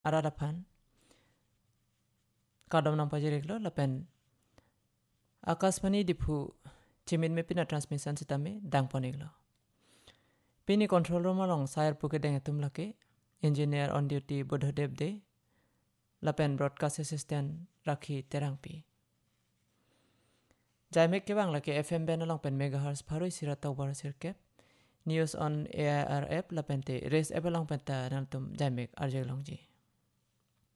aradapan kadam nang pajirik lo lapen akasmani dipu cimin me pina transmission sitame dang ponik lo pini control room along sayar puke deng etum lake engineer on duty Bodhadev de lapen broadcast assistant rakhi terang pi Jaimek ke bang lake FM ben along pen megahertz pharoi siratau bar sirkep news on AIR app lapente res app along penta naltum Jaimek arjeg longji